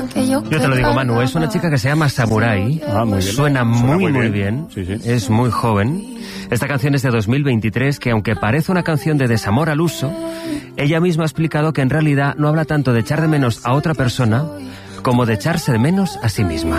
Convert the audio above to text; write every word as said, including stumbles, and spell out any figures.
Yo te lo digo, Manu, es una chica que se llama Samurai. Ah, muy bien. Suena muy, Suena muy muy bien. bien. Sí, sí. Es muy joven. Esta canción es de dos mil veintitrés, que aunque parece una canción de desamor al uso, ella misma ha explicado que en realidad no habla tanto de echar de menos a otra persona como de echarse de menos a sí misma.